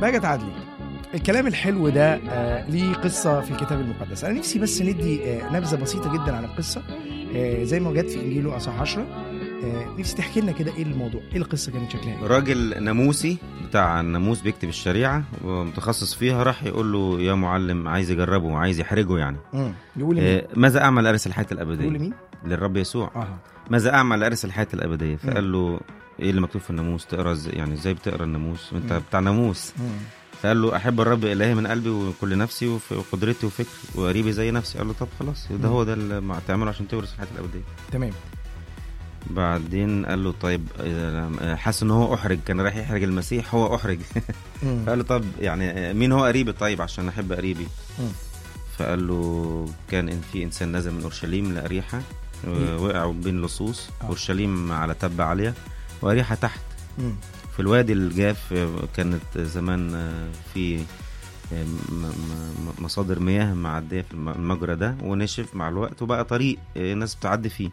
بهجت عدلي، الكلام الحلو ده ليه قصة في الكتاب المقدس. أنا نفسي بس ندي نبذة بسيطة جدا عن القصة زي ما جت في إنجيله أصحاح 10. نفسي تحكي لنا كده إيه الموضوع، إيه القصة كانت شكلها إيه؟ راجل ناموسي بتاع الناموس بيكتب الشريعة ومتخصص فيها، راح يقول له يا معلم، عايز يجربه وعايز يحرجه يعني. يقول مين؟ ماذا أعمل لأرث الحياة الأبدية؟ يقول مين؟ للرب يسوع. ماذا أعمل لأرث الحياة الأبدية؟ فقال له إيه اللي مكتوب في الناموس؟ تقرأ يعني إزاي بتقرأ الناموس وأنت بتاع ناموس؟ فقال له أحب الرب إلهي من قلبي وكل نفسي وقدرتي وفكري وقريبي زي نفسي. قال له طب خلاص، ده هو ده اللي تعمله عشان تورث الحياة الأبدية. تمام. بعدين قال له طيب، حس ان هو احرج، كان رايح يحرج المسيح، هو احرج. فقال له طب يعني مين هو قريبي طيب عشان احب قريبي؟ فقال له كان ان في انسان نزل من اورشليم لاريحا، وقعوا بين لصوص. اورشليم على تبة عالية واريحا تحت في الوادي الجاف. كانت زمان في مصادر مياه معدية في المجرى ده، ونشف مع الوقت وبقى طريق الناس بتعدي فيه.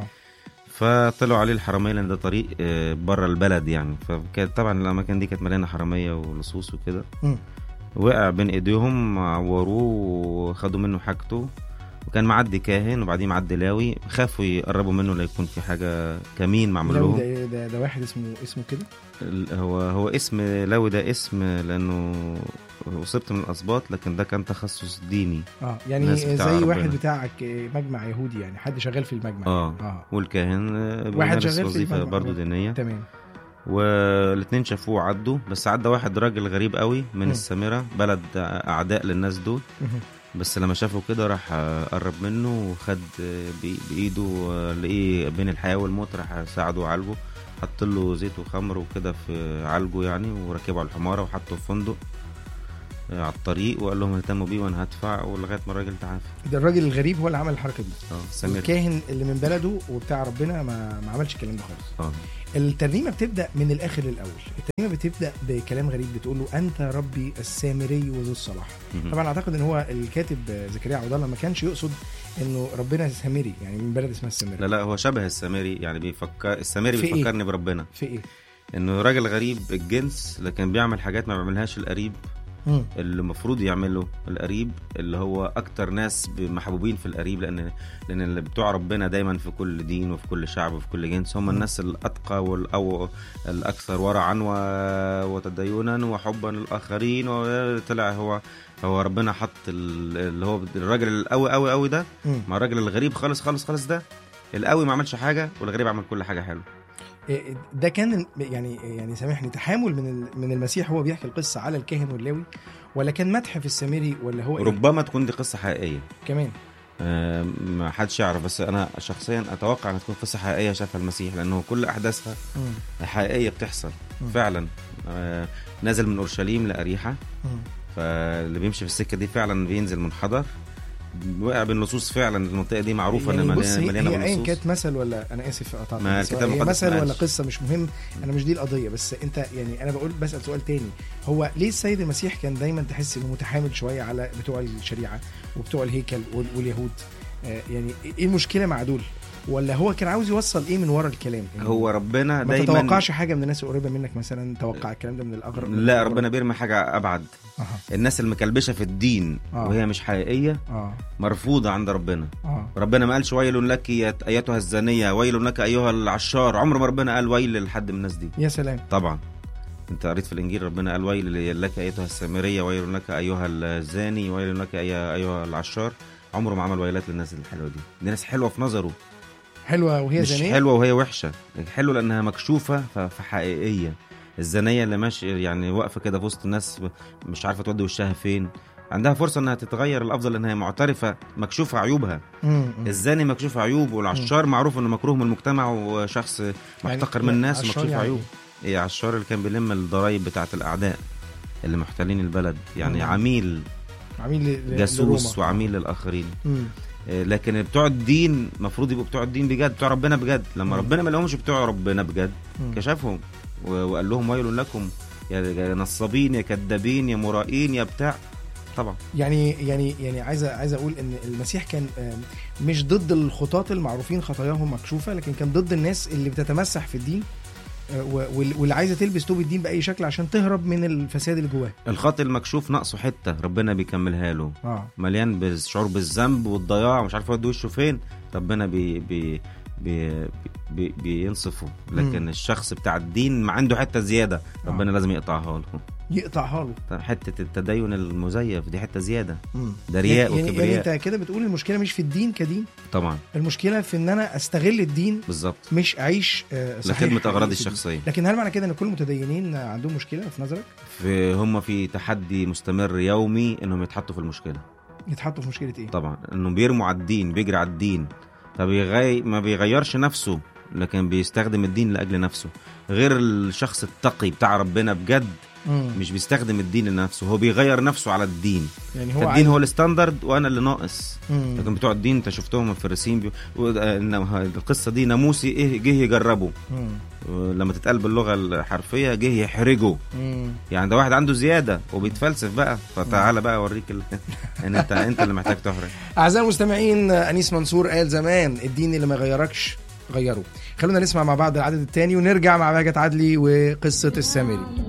فطلعوا عليه الحرامية لأن ده طريق برا البلد يعني. فكانت طبعا الأماكن دي كانت مليانة حرامية ولصوص وكده. وقع بين إيديهم، عوروه وخدوا منه حاجته. وكان معدي كاهن وبعدين معدي لاوي، خافوا يقربوا منه لا يكون في حاجة كمين معمول لهم. ده واحد اسمه كده. هو اسم لاوي، ده اسم لأنه وصبت من الأسباط، لكن ده كان تخصص ديني. يعني زي واحد بتاعك مجمع يهودي يعني، حد شغال في المجمع. والكاهن واحد شغال في وظيفة برضو دينية. تمام. والاثنين شافوه عدوا، بس عدى واحد راجل غريب قوي من السامرة، بلد أعداء للناس دول. بس لما شافه كده راح قرب منه وخد بإيده، لقيه بين الحياة والموت، راح ساعده وعالجه، حط له زيت وخمر وكده في عالجه يعني، وركبه على الحمارة وحطه في فندق على الطريق، وقال لهم اهتموا بيه وانا هدفع، ولغايه ما الراجل تعافى. ده الراجل الغريب هو اللي عمل الحركه دي. سمير الكاهن اللي من بلده وبتاع ربنا ما عملش الكلام ده خالص. الترنيمه بتبدا من الاخر للاول. الترنيمه بتبدا بكلام غريب، بتقول له انت ربي السامري وذو الصلاح. طبعا اعتقد ان هو الكاتب زكريا عبد الله ما كانش يقصد انه ربنا سامري يعني من بلد اسمها السامري. لا هو شبه السامري يعني، بيفكر السامري بيفكرني بربنا. في ايه؟ انه راجل غريب الجنس لكن بيعمل حاجات ما بيعملهاش القريب اللي المفروض يعمله القريب، اللي هو اكتر ناس محبوبين في القريب، لان اللي بتوع ربنا دايما في كل دين وفي كل شعب وفي كل جنس هم الناس الاتقى والاكثر ورعا وتدينا وحبا للاخرين. وطلع هو ربنا حط اللي هو الراجل القوي قوي قوي ده مع الراجل الغريب خالص خالص خالص. ده القوي ما عملش حاجه والغريب عمل كل حاجه حلوه. ده كان يعني سامحني، تحامل من المسيح هو بيحكي القصة على الكاهن واللاوي، ولا كان مدح في السامري، ولا هو ربما تكون دي قصة حقيقية كمان؟ ما حدش يعرف، بس أنا شخصيا أتوقع أن تكون قصة حقيقية شافها المسيح، لأنه كل أحداثها حقيقية بتحصل فعلا. نزل من أورشليم لأريحة، فاللي بيمشي في السكة دي فعلا بينزل منحدر، وقع بالنصوص. فعلا المنطقه دي معروفه يعني ان مليانه بالنصوص. هي كانت مثل، ولا انا اسف قطعت، هي مثل ولا قصه مش مهم، انا مش دي القضيه. بس انت يعني انا بسال سؤال تاني، هو ليه السيد المسيح كان دايما تحس انه متحامل شويه على بتوع الشريعه وبتوع الهيكل واليهود؟ يعني ايه المشكله مع دول؟ ولا هو كان عاوز يوصل ايه من ورا الكلام؟ يعني هو ربنا ما دايما تتوقعش حاجه من الناس القريبه منك مثلا توقع الكلام ده من الاغرب. لا ربنا بيرمي حاجه ابعد. الناس المكلبشه في الدين وهي مش حقيقيه مرفوضه عند ربنا. ربنا ما قالش ويل لك ايتها الزانيه، ويل لك ايها العشار. عمر ما ربنا قال ويل لحد من الناس دي. يا سلام. طبعا انت قريت في الانجيل ربنا قال ويل لك ايتها السامريه، ويل لك ايها الزاني، ويل لك ايها العشار. عمره ما عمل ويلات للناس الحلوه دي ناس حلوه في نظره، حلوه وهي مش زانيه، حلوه وهي وحشه. حلوه لانها مكشوفه فحقيقيه. الزانيه اللي ماشي يعني واقفه كده في وسط الناس مش عارفه تودي وشها فين، عندها فرصه انها تتغير الافضل لانها معترفه مكشوفه عيوبها. الزاني مكشوف عيوب، والعشار معروف انه مكروه من المجتمع وشخص محتقر من الناس ومكشوف عيوب. ايه عشار اللي كان بيلم الضرايب بتاعه الاعداء اللي محتلين البلد يعني. عميل جاسوس وعميل للاخرين. لكن بتوع الدين مفروض يبقوا بتوع الدين بجد، بتوع ربنا بجد. لما ربنا ما لهمش بتوع ربنا بجد كشفهم وقال لهم ويل لكم يا نصابين يا كذابين يا مرائين يا بتاع. طبعا يعني عايز اقول ان المسيح كان مش ضد الخطاة المعروفين خطاياهم مكشوفة، لكن كان ضد الناس اللي بتتمسح في الدين واللي عايزه تلبس توب الدين باي شكل عشان تهرب من الفساد اللي جواه. الخاطئ المكشوف ناقصه حته ربنا بيكملها له. مليان بالشعور بالذنب والضياع ومش عارف يودي وشه فين، ربنا بينصفه. لكن الشخص بتاع الدين ما عنده حته زياده ربنا لازم يقطعها له. طب حته التدين المزيف دي حته زياده، ده رياء وكبرياء. يعني انت كده بتقول المشكله مش في الدين كدين طبعا، المشكله في ان انا استغل الدين بالظبط، مش اعيش لخدمه اغراضي الشخصيه. لكن هل معنى كده ان كل المتدينين عندهم مشكله في نظرك؟ هم في تحدي مستمر يومي انهم يتحطوا في المشكله. يتحطوا في مشكله ايه؟ طبعا انهم بيرموا على الدين، بيجري على الدين، ما بيغيرش نفسه لكن بيستخدم الدين لاجل نفسه. غير الشخص التقي بتاع ربنا بجد مش بيستخدم الدين لنفسه، هو بيغير نفسه على الدين. يعني هو الدين هو الستاندرد وانا اللي ناقص. لكن بتوع الدين انت شفتهم الفريسيين القصه دي ناموسي جه يجربه لما تتقال باللغه الحرفيه جه يحرجه. يعني ده واحد عنده زياده وبيتفلسف بقى، فتعالى بقى اوريك ان انت اللي محتاج تحرج. اعزائي المستمعين، انيس منصور قال زمان الدين اللي ما يغيركش غيره. خلونا نسمع مع بعض العدد الثاني ونرجع مع بهجت عدلي وقصه السامري.